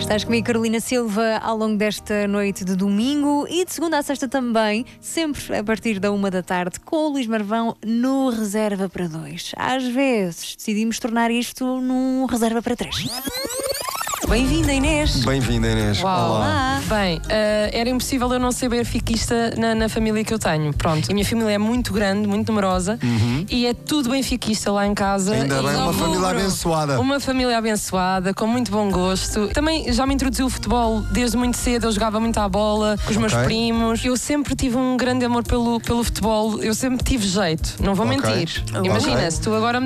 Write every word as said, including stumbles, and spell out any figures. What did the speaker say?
Estás comigo, Carolina Silva, ao longo desta noite de domingo e de segunda a sexta também, sempre a partir da uma da tarde, com o Luís Marvão no Reserva para Dois. Às vezes decidimos tornar isto num Reserva para Três. Bem-vinda, Inês. Bem-vinda, Inês. Uau. Olá. Olá. Bem, uh, era impossível eu não ser benfiquista na, na família que eu tenho. Pronto, a minha família é muito grande, muito numerosa Uhum. e é tudo benfiquista lá em casa. Ainda E bem, uma eu família cubro. abençoada. Uma família abençoada, com muito bom gosto. Também já me introduziu o futebol desde muito cedo, eu jogava muito à bola com os meus Ok. primos. Eu sempre tive um grande amor pelo, pelo futebol, eu sempre tive jeito, não vou Ok. mentir. Ok. Imagina, se tu agora me